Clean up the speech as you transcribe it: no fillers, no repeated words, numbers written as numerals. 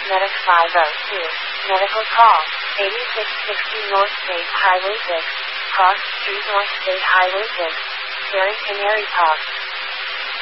Medic 502. Medical call. 8660 North State Highway 6. Cross Street North State Highway 6. Barrington Area Park.